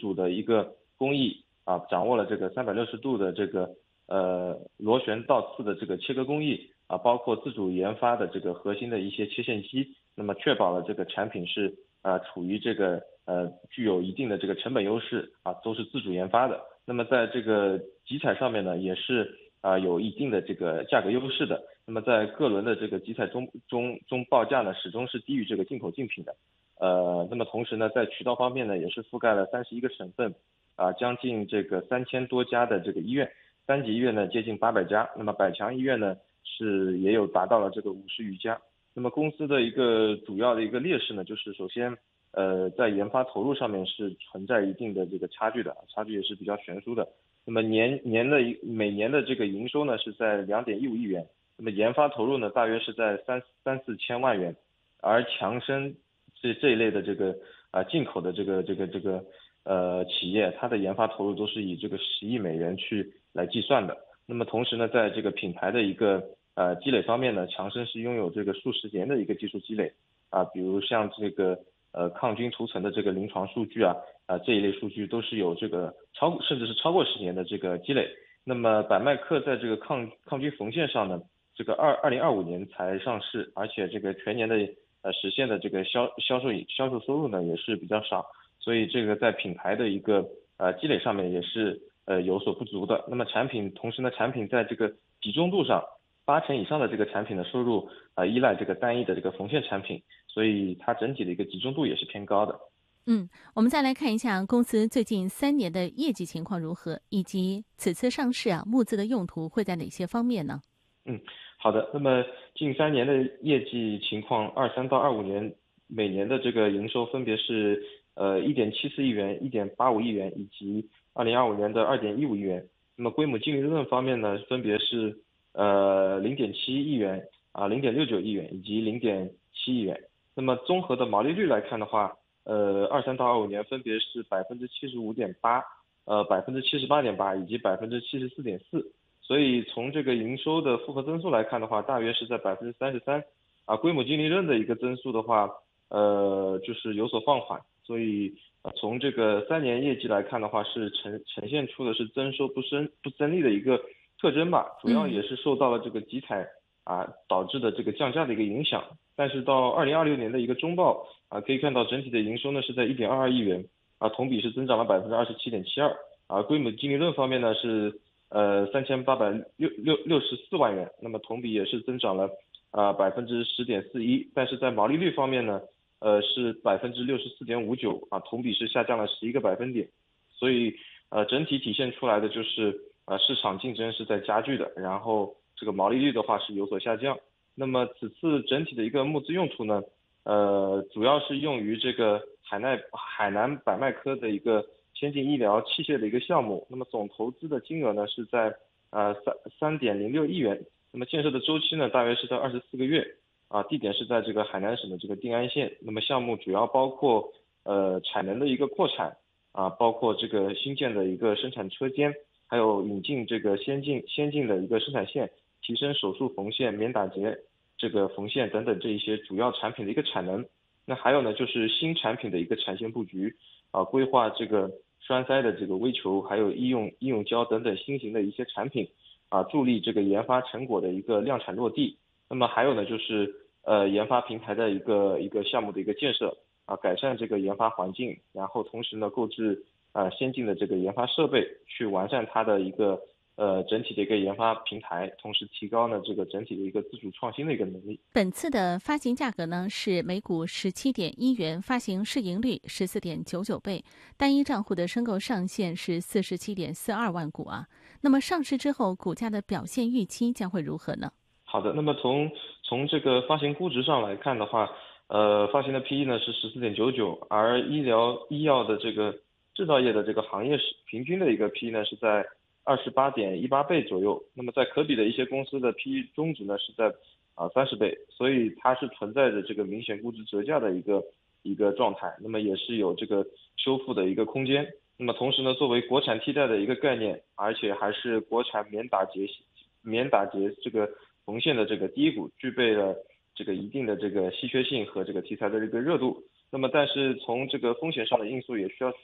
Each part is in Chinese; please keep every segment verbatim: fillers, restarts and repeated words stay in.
主的一个工艺啊，掌握了这个三百六十度的这个呃螺旋倒刺的这个切割工艺啊，包括自主研发的这个核心的一些切线机，那么确保了这个产品是呃处于这个呃具有一定的这个成本优势啊，都是自主研发的。那么在这个集采上面呢，也是啊、呃、有一定的这个价格优势的。那么在各轮的这个集采中中中报价呢，始终是低于这个进口竞品的。呃，那么同时呢，在渠道方面呢，也是覆盖了三十一个省份，啊，将近这个三千多家的这个医院，三级医院呢接近八百家，那么百强医院呢是也有达到了这个五十余家。那么公司的一个主要的一个劣势呢，就是首先，呃，在研发投入上面是存在一定的这个差距的，差距也是比较悬殊的。那么年年的每年的这个营收呢是在两点一五亿元。那么研发投入呢，大约是在三三四千万元，而强生这这一类的这个啊、呃、进口的这个这个这个呃企业，它的研发投入都是以这个十亿美元去来计算的。那么同时呢，在这个品牌的一个呃积累方面呢，强生是拥有这个数十年的一个技术积累啊，比如像这个呃抗菌涂层的这个临床数据啊啊这一类数据都是有这个超甚至是超过十年的这个积累。那么百麦克在这个抗抗菌缝线上呢，这个二二零二五年才上市，而且这个全年的呃实现的这个销销售销售收入呢也是比较少，所以这个在品牌的一个呃积累上面也是呃有所不足的。那么产品同时呢，产品在这个集中度上，八成以上的这个产品的收入啊、呃、依赖这个单一的这个缝线产品，所以它整体的一个集中度也是偏高的。 嗯，我们再来看一下公司最近三年的业绩情况如何，以及此次上市啊募资的用途会在哪些方面呢？ 嗯，好的。那么近三年的业绩情况，二三到二五年每年的这个营收分别是呃一点七四亿元、一点八五亿元以及二零二五年的二点一五亿元。那么归母净利润方面呢，分别是呃零点七亿元啊、零点六九亿元以及零点七亿元。那么综合的毛利率来看的话，呃二三到二五年分别是百分之七十五点八、呃百分之七十八点八以及百分之七十四点四。所以从这个营收的复合增速来看的话，大约是在百分之三十三，啊，归母净利润的一个增速的话，呃，就是有所放缓。所以，呃，从这个三年业绩来看的话，是呈呈现出的是增收不增不增利的一个特征吧，主要嗯。 也是受到了这个集采啊导致的这个降价的一个影响。但是到二零二六年的一个中报啊，可以看到整体的营收呢是在一点二二亿元，啊，同比是增长了百分之二十七点七二，啊，归母净利润方面呢是。呃，三千八百六六六十四万元，那么同比也是增长了啊百分之十点四一，但是在毛利率方面呢，呃是百分之六十四点五九啊，同比是下降了十一个百分点，所以呃整体体现出来的就是呃市场竞争是在加剧的，然后这个毛利率的话是有所下降。那么此次整体的一个募资用途呢，呃主要是用于这个海南海南百麦科的一个先进医疗器械的一个项目，那么总投资的金额呢是在呃三三点零六亿元，那么建设的周期呢大约是在二十四个月，啊，地点是在这个海南省的这个定安县，那么项目主要包括呃产能的一个扩产啊，包括这个新建的一个生产车间，还有引进这个先进先进的一个生产线，提升手术缝线、免打结这个缝线等等这一些主要产品的一个产能。那还有呢就是新产品的一个产线布局啊，规划这个栓塞的这个微球，还有医用医用胶等等新型的一些产品，啊，助力这个研发成果的一个量产落地。那么还有呢，就是呃研发平台的一个一个项目的一个建设，啊，改善这个研发环境，然后同时呢购置啊先进的这个研发设备，去完善它的一个呃整体的一个研发平台，同时提高呢这个整体的一个自主创新的一个能力。 本次的发行价格呢是每股十七点一元，发行市盈率十四点九九倍，单一账户的申购上限是四十七点四二万股啊。那么上市之后，股价的表现预期将会如何呢？ 好的，那么从从这个发行估值上来看的话，呃，发行的 P E 呢是十四点九九，而医疗医药的这个制造业的这个行业是平均的一个 P E 呢是在二十八点一八倍左右。那么在可比的一些公司的 P E 中值呢是在啊三十倍，所以它是存在着这个明显估值折价的一个一个状态。那么也是有这个修复的一个空间。那么同时呢，作为国产替代的一个概念，而且还是国产免打结免打结这个缝线的这个第一股，具备了这个一定的这个稀缺性和这个题材的这个热度。那么但是从这个风险上的因素也需要去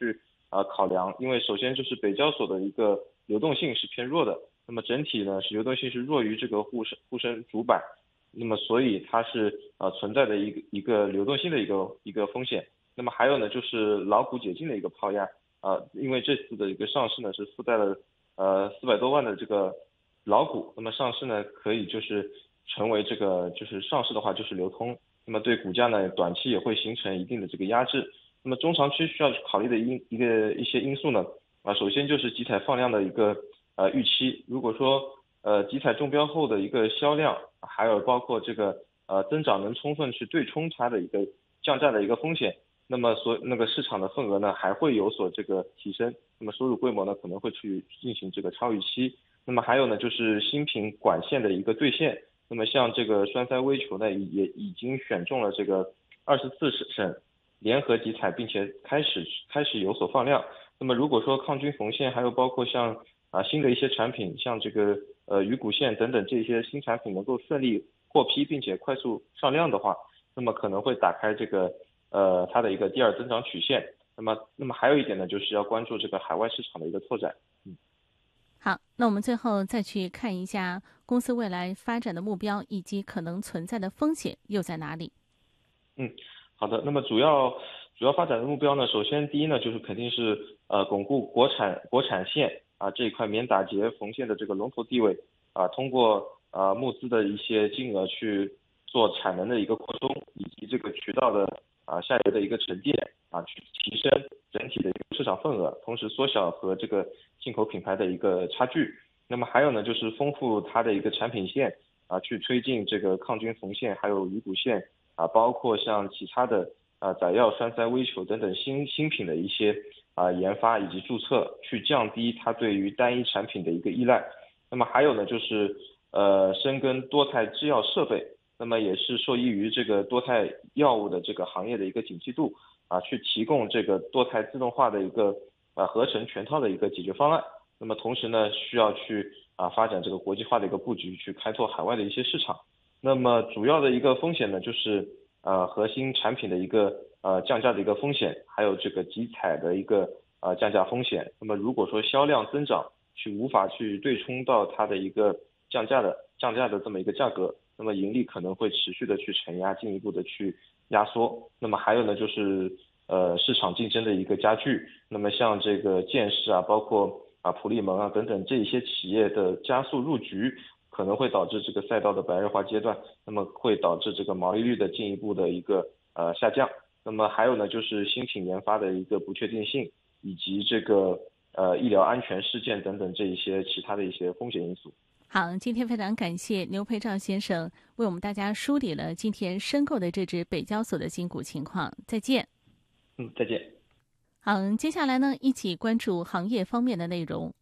呃考量，因为首先就是北交所的一个流动性是偏弱的，那么整体呢是流动性是弱于这个沪深沪深主板，那么所以它是呃存在的一个一个流动性的一个一个风险。那么还有呢就是老股解禁的一个抛压，啊、呃，因为这次的一个上市呢是附带了呃四百多万的这个老股，那么上市呢可以就是成为这个就是上市的话就是流通，那么对股价呢短期也会形成一定的这个压制。那么中长期需要考虑的因一个一些因素呢，啊，首先就是集采放量的一个呃预期，如果说呃集采中标后的一个销量，还有包括这个呃增长能充分去对冲它的一个降价的一个风险，那么所那个市场的份额呢还会有所这个提升，那么收入规模呢可能会去进行这个超预期。那么还有呢就是新品管线的一个兑现，那么像这个栓塞微球呢也已经选中了这个二十四省联合集采，并且开始开始有所放量。那么如果说抗菌缝线，还有包括像啊新的一些产品，像这个呃鱼骨线等等这些新产品能够顺利获批，并且快速上量的话，那么可能会打开这个呃它的一个第二增长曲线。那么那么还有一点呢，就是要关注这个海外市场的一个拓展。嗯， 好，那我们最后再去看一下公司未来发展的目标以及可能存在的风险又在哪里？ 嗯。好的，那么主要主要发展的目标呢，首先第一呢，就是肯定是呃巩固国产国产线啊这一块免打结缝线的这个龙头地位啊，通过呃募资的一些金额去做产能的一个扩充，以及这个渠道的啊下游的一个沉淀啊，去提升整体的一个市场份额，同时缩小和这个进口品牌的一个差距。那么还有呢，就是丰富它的一个产品线啊，去推进这个抗菌缝线，还有鱼骨线。啊，包括像其他的啊载药、栓塞微球等等新新品的一些啊研发以及注册，去降低它对于单一产品的一个依赖。那么还有呢，就是呃深耕多肽制药设备，那么也是受益于这个多肽药物的这个行业的一个景气度啊，去提供这个多肽自动化的一个啊合成全套的一个解决方案。那么同时呢，需要去啊发展这个国际化的一个布局，去开拓海外的一些市场。那么主要的一个风险呢，就是呃核心产品的一个呃降价的一个风险，还有这个集采的一个呃降价风险。那么如果说销量增长去无法去对冲到它的一个降价的降价的这么一个价格，那么盈利可能会持续的去承压，进一步的去压缩。那么还有呢，就是呃市场竞争的一个加剧。那么像这个建士啊，包括啊普利蒙啊等等这一些企业的加速入局，可能会导致这个赛道的白热化阶段，那么会导致这个毛利率的进一步的一个呃下降。那么还有呢，就是新品研发的一个不确定性，以及这个呃医疗安全事件等等这一些其他的一些风险因素。 好，今天非常感谢牛培照先生为我们大家梳理了今天申购的这只北交所的新股情况。再见。 嗯，再见。 好，接下来呢，一起关注行业方面的内容。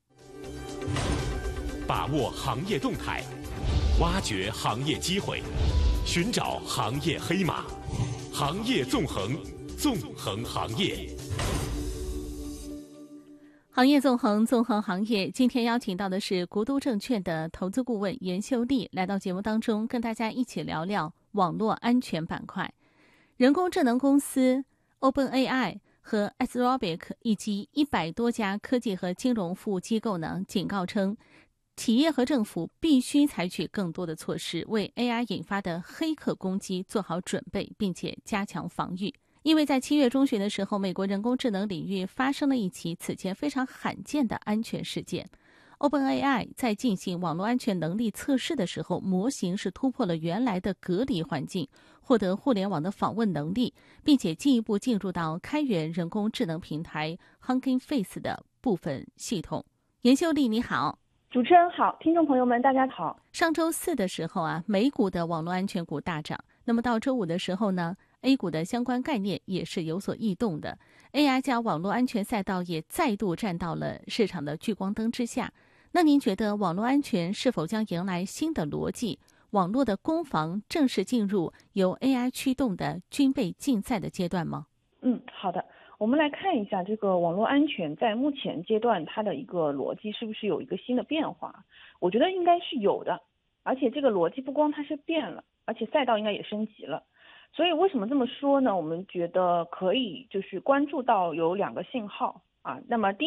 把握行业动态，挖掘行业机会，寻找行业黑马，行业纵横，纵横行业。 行业纵横，纵横行业。今天邀请到的是国都证券的投资顾问严秀丽，来到节目当中，跟大家一起聊聊网络安全板块。人工智能公司 OpenAI 和 Anthropic 以及一百多家科技和金融服务机构呢，警告称，企业和政府必须采取更多的措施，为 A I 引发的黑客攻击做好准备，并且加强防御。因为在七月中旬的时候，美国人工智能领域发生了一起此前非常罕见的安全事件。OpenAI 在进行网络安全能力测试的时候，模型是突破了原来的隔离环境，获得互联网的访问能力，并且进一步进入到开源人工智能平台 Hugging Face 的部分系统。严秀丽，你好。 主持人好，听众朋友们大家好。 上周四的时候啊，美股的网络安全股大涨。那么到周五的时候呢， A 股的相关概念也是有所异动的。A I 加网络安全赛道也再度站到了市场的聚光灯之下。那您觉得网络安全是否将迎来新的逻辑？网络的攻防正式进入由 A I 驱动的军备竞赛的阶段吗？ 嗯，好的。我们来看一下这个网络安全在目前阶段它的一个逻辑是不是有一个新的变化？我觉得应该是有的，而且这个逻辑不光它是变了，而且赛道应该也升级了。所以为什么这么说呢？我们觉得可以就是关注到有两个信号啊。那么第